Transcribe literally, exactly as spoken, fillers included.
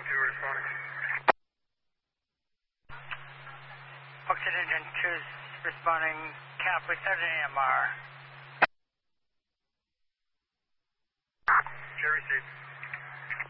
two responding. Oxford Engine two is responding. Cap, we started an A M R. Cherry State.